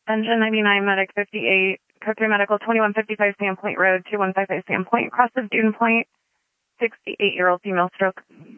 Engine 99, Medic 58, Code 3 Medical 2155 Sandpoint Road, 2155 Sandpoint, cross of Dune Point, 68-year-old female stroke.